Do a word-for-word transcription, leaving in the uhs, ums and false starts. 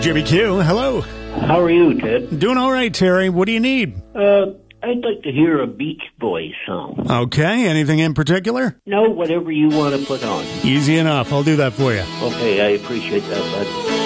Jimmy Q. Hello. How are you, Ted? Doing all right, Terry. What do you need? Uh, I'd like to hear a Beach Boys song. Okay. Anything in particular? No, whatever you want to put on. Easy enough. I'll do that for you. Okay, I appreciate that, bud.